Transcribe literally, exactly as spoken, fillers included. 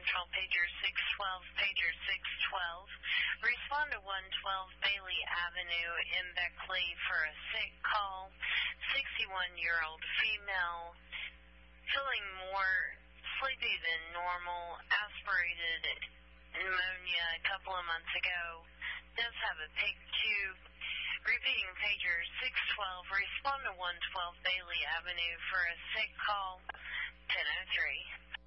Central, pager six twelve, pager six twelve. Respond to one twelve Bailey Avenue in Beckley for a sick call. sixty-one-year-old female, feeling more sleepy than normal, aspirated pneumonia a couple of months ago, does have a pig tube. Repeating pager six twelve, respond to one twelve Bailey Avenue for a sick call, ten oh three.